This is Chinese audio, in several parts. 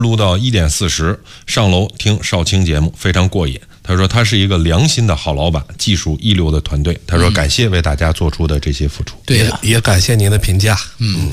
录到1点40，上楼听少卿节目，非常过瘾。他说他是一个良心的好老板，技术一流的团队。他说感谢为大家做出的这些付出。 对的， 也感谢您的评价。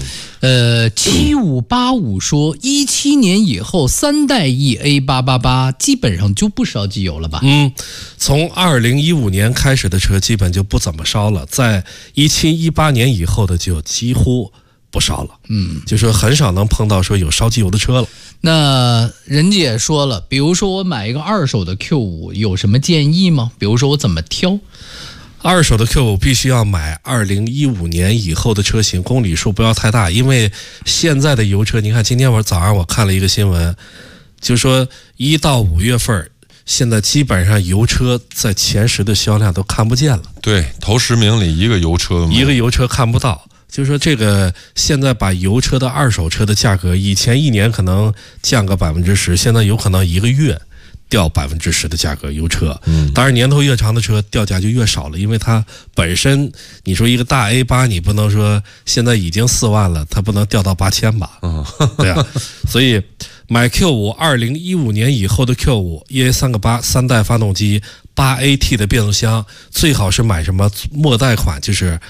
7585说，17年以后3代E A888基本上就不烧机油了吧？ 从2015年开始的车基本就不怎么烧了，在17、18年以后的就几乎不烧了。就说很少能碰到说有烧机油的车了。 那人家也说了，比如说我买一个二手的 Q5，有什么建议吗？比如说我怎么挑？ 二手的 Q5 必须要买2015年以后的车型，公里数不要太大，因为现在的油车，你看今天早上我看了一个新闻，就说1到5月份，现在基本上油车在前10的销量都看不见了。 对，头10名里一个油车看不到。就说这个现在把油车的二手车的价格，以前1年可能降个10%，现在有可能1个月掉10%的价格。油车，当然年头越长的车掉价就越少了，因为它本身你说一个大 A8，你不能说现在已经4万了，它不能掉到8000吧？对啊，所以买 Q5 2015年以后的 Q5 EA3.8 3代发动机8AT 的变速箱，最好是买什么末代款，就是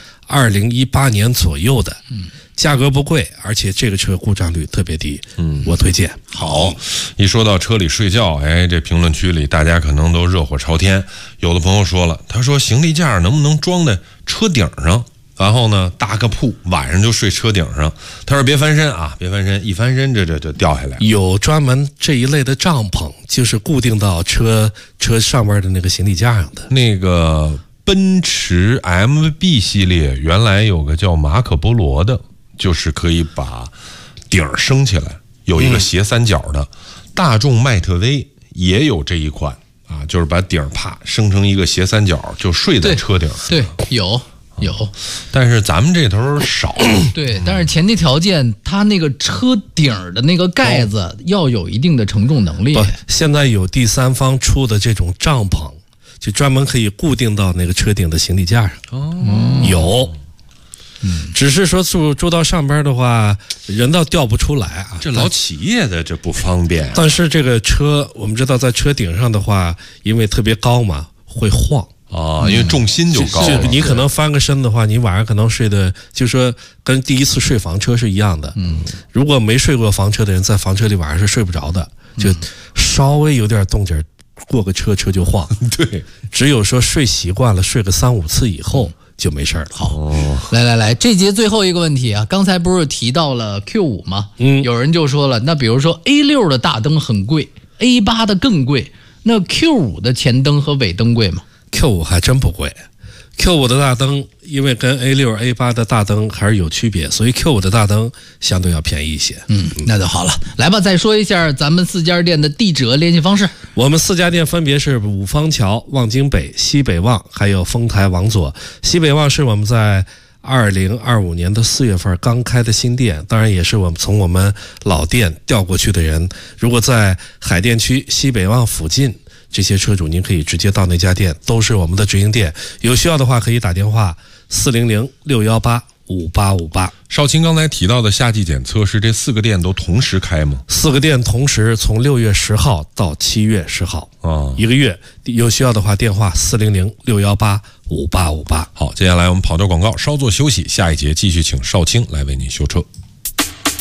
2018年左右的，价格不贵，而且这个车故障率特别低，我推荐。 好，一说到车里睡觉，这评论区里大家可能都热火朝天。有的朋友说了，他说行李架能不能装在车顶上，然后呢搭个铺，晚上就睡车顶上。他说别翻身啊，别翻身，一翻身这掉下来。 有专门这一类的帐篷，就是固定到车上面的那个行李架上的。 那个奔驰 MB 系列原来有个叫马可波罗的，就是可以把顶升起来，有一个斜三角的。大众迈特威也有这一款啊，就是把顶啪升成一个斜三角，就睡在车顶上。 对，有， 但是咱们这头少。 对，但是前提条件，它那个车顶的那个盖子要有一定的承重能力。 现在有第三方出的这种帐篷，就专门可以固定到那个车顶的行李架上。有。只是说住到上边的话，人倒调不出来啊。 这老企业的这不方便。 但是这个车，我们知道在车顶上的话，因为特别高嘛，会晃啊，因为重心就高了。 你可能翻个身的话，你晚上可能睡的，就说跟第一次睡房车是一样的。如果没睡过房车的人，在房车里晚上是睡不着的，就稍微有点动静，过个车就晃。 对， 只有说睡习惯了，睡个3、5次以后就没事了。 好，来，这节最后一个问题啊，刚才不是提到了 Q5 吗？有人就说了，那比如说 A6 的大灯很贵 ，A8 的更贵，那 Q5 的前灯和尾灯贵吗？ Q5 还真不贵。Q5 的大灯因为跟 A6、A8 的大灯还是有区别，所以 Q5 的大灯相对要便宜一些。 那就好了。来吧，再说一下咱们4家店的地址和联系方式。 我们4家店分别是五方桥、望京北、西北旺，还有丰台王佐。西北旺是我们在2025年的4月份刚开的新店，当然也是我们从我们老店调过去的人。如果在海淀区西北旺附近，这些车主您可以直接到那家店，都是我们的直营店。有需要的话可以打电话400-618-5858。 少卿刚才提到的夏季检测是这4个店都同时开吗 ？4个店同时，从6月10号到7月10号，1个月。有需要的话电话400-618-5858。 好，接下来我们跑段广告，稍作休息，下一节继续请少卿来为您修车。